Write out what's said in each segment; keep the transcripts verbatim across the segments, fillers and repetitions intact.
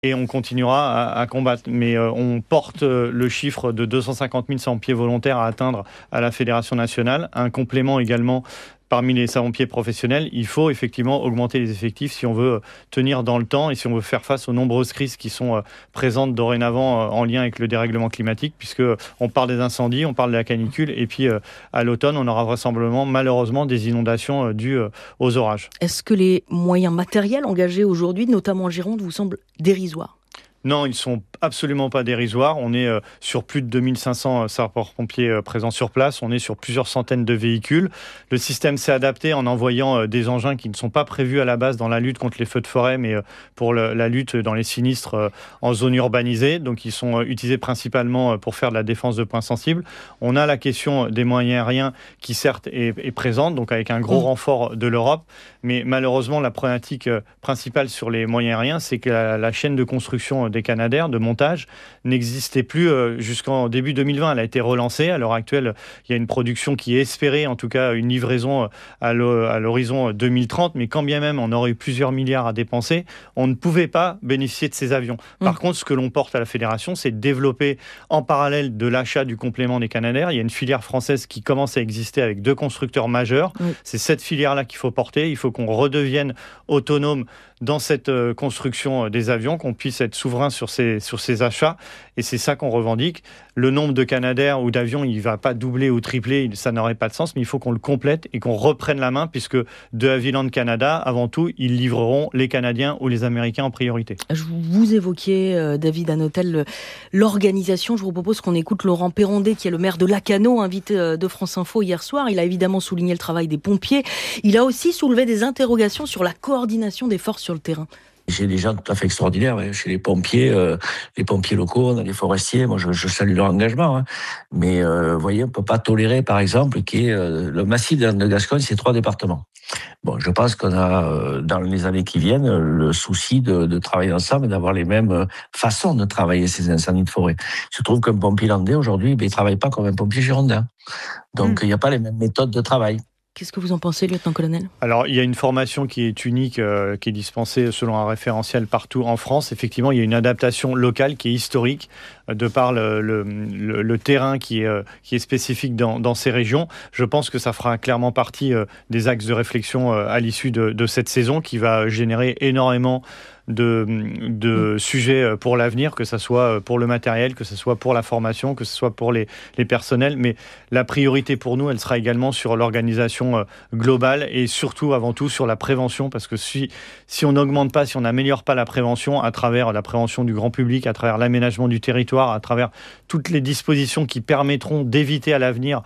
Et on continuera à, à combattre. Mais euh, on porte euh, le chiffre de deux cent cinquante mille sapeurs-pompiers volontaires à atteindre à la Fédération nationale. Un complément également parmi les sapeurs-pompiers professionnels. Il faut effectivement augmenter les effectifs si on veut tenir dans le temps et si on veut faire face aux nombreuses crises qui sont euh, présentes dorénavant euh, en lien avec le dérèglement climatique, puisque on parle des incendies, on parle de la canicule, et puis euh, à l'automne, on aura vraisemblablement, malheureusement, des inondations euh, dues euh, aux orages. Est-ce que les moyens matériels engagés aujourd'hui, notamment en Gironde, vous semblent dérisoires ? Non, ils ne sont absolument pas dérisoires. On est euh, sur plus de deux mille cinq cents sapeurs-pompiers euh, présents sur place. On est sur plusieurs centaines de véhicules. Le système s'est adapté en envoyant euh, des engins qui ne sont pas prévus à la base dans la lutte contre les feux de forêt, mais euh, pour le, la lutte dans les sinistres euh, en zone urbanisée. Donc, ils sont euh, utilisés principalement euh, pour faire de la défense de points sensibles. On a la question des moyens aériens qui, certes, est, est présente, donc avec un gros mmh. renfort de l'Europe. Mais malheureusement, la problématique euh, principale sur les moyens aériens, c'est que la, la chaîne de construction des Canadair de montage n'existait plus euh, jusqu'en début deux mille vingt. Elle a été relancée. À l'heure actuelle, il y a une production qui est espérée, en tout cas une livraison à l'horizon deux mille trente, mais quand bien même on aurait eu plusieurs milliards à dépenser, on ne pouvait pas bénéficier de ces avions. Par mmh. contre, ce que l'on porte à la Fédération, c'est de développer en parallèle de l'achat du complément des Canadair. Il y a une filière française qui commence à exister avec deux constructeurs majeurs. Mmh. C'est cette filière-là qu'il faut porter. Il faut qu'on redevienne autonome dans cette euh, construction euh, des avions, qu'on puisse être souverain sur ces, sur ces achats. Et c'est ça qu'on revendique. Le nombre de Canadair ou d'avions, il ne va pas doubler ou tripler, ça n'aurait pas de sens, mais il faut qu'on le complète et qu'on reprenne la main, puisque de Havilland Canada, avant tout, ils livreront les Canadiens ou les Américains en priorité. Je vous évoquiez, euh, David Hanotel, l'organisation. Je vous propose qu'on écoute Laurent Perrondet, qui est le maire de Lacanau, invité euh, de France Info hier soir. Il a évidemment souligné le travail des pompiers. Il a aussi soulevé des interrogations sur la coordination des forces sur le terrain. J'ai des gens tout à fait extraordinaires, hein. Chez les pompiers, euh, les pompiers locaux, on a les forestiers, moi je, je salue leur engagement. Hein. Mais euh, vous voyez, on ne peut pas tolérer, par exemple, qu'il y ait euh, le massif de Gascogne, c'est trois départements. Bon, je pense qu'on a, euh, dans les années qui viennent, le souci de, de travailler ensemble et d'avoir les mêmes façons de travailler ces incendies de forêt. Il se trouve qu'un pompier landais, aujourd'hui, ben, il ne travaille pas comme un pompier girondin. Donc, il mmh. n'y a pas les mêmes méthodes de travail. Qu'est-ce que vous en pensez, lieutenant-colonel ? Alors, il y a une formation qui est unique, euh, qui est dispensée selon un référentiel partout en France. Effectivement, il y a une adaptation locale qui est historique, euh, de par le, le, le, le terrain qui est, euh, qui est spécifique dans, dans ces régions. Je pense que ça fera clairement partie euh, des axes de réflexion euh, à l'issue de, de cette saison, qui va générer énormément de, de sujets pour l'avenir, que ce soit pour le matériel, que ce soit pour la formation, que ce soit pour les, les personnels. Mais la priorité pour nous, elle sera également sur l'organisation globale et surtout, avant tout, sur la prévention. Parce que si, si on n'augmente pas, si on n'améliore pas la prévention à travers la prévention du grand public, à travers l'aménagement du territoire, à travers toutes les dispositions qui permettront d'éviter à l'avenir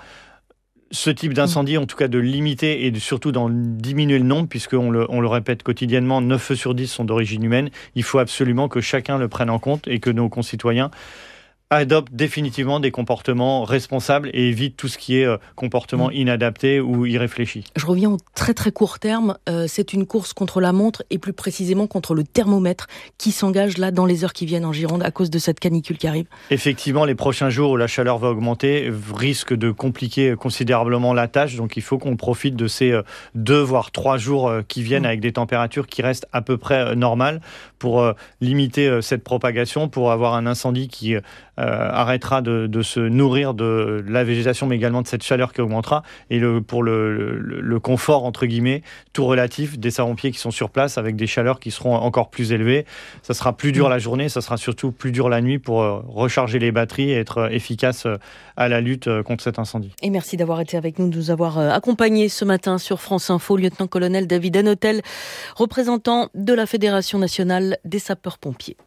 ce type d'incendie, en tout cas de limiter et de, surtout d'en diminuer le nombre, puisqu'on le, on le répète quotidiennement, neuf feux sur dix sont d'origine humaine. Il faut absolument que chacun le prenne en compte et que nos concitoyens adoptent définitivement des comportements responsables et évitent tout ce qui est euh, comportement inadapté ou irréfléchi. Je reviens au très très court terme. Euh, c'est une course contre la montre et plus précisément contre le thermomètre qui s'engage là dans les heures qui viennent en Gironde à cause de cette canicule qui arrive. Effectivement, les prochains jours où la chaleur va augmenter risquent de compliquer considérablement la tâche. Donc il faut qu'on profite de ces euh, deux voire trois jours euh, qui viennent mmh. avec des températures qui restent à peu près euh, normales pour euh, limiter euh, cette propagation, pour avoir un incendie qui euh, Euh, arrêtera de, de se nourrir de la végétation, mais également de cette chaleur qui augmentera. Et le, pour le, le, le confort, entre guillemets, tout relatif des sapeurs-pompiers qui sont sur place avec des chaleurs qui seront encore plus élevées. Ça sera plus dur la journée, ça sera surtout plus dur la nuit pour euh, recharger les batteries et être efficace euh, à la lutte euh, contre cet incendie. Et merci d'avoir été avec nous, de nous avoir euh, accompagnés ce matin sur France Info. Lieutenant-colonel David Hanotel, représentant de la Fédération nationale des sapeurs-pompiers.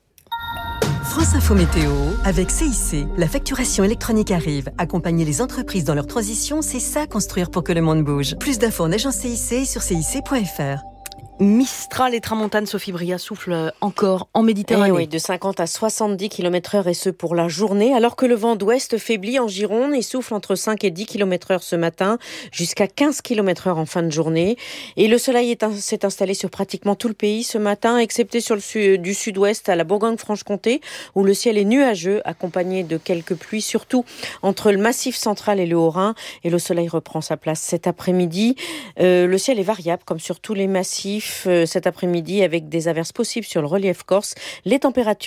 France Info Météo, avec C I C. La facturation électronique arrive. Accompagner les entreprises dans leur transition, c'est ça construire pour que le monde bouge. Plus d'infos en agence C I C sur C I C point F R. Mistral et tramontane, Sophie Bria, souffle encore en Méditerranée. Eh oui, de cinquante à soixante-dix kilomètres heure et ce pour la journée, alors que le vent d'ouest faiblit en Gironde et souffle entre cinq et dix kilomètres heure ce matin, jusqu'à quinze kilomètres heure en fin de journée. Et le soleil est, s'est installé sur pratiquement tout le pays ce matin, excepté sur le sud, du sud-ouest à la Bourgogne-Franche-Comté, où le ciel est nuageux, accompagné de quelques pluies, surtout entre le Massif central et le Haut-Rhin. Et le soleil reprend sa place cet après-midi. Euh, le ciel est variable, comme sur tous les massifs. vif cet après-midi avec des averses possibles sur le relief corse. Les températures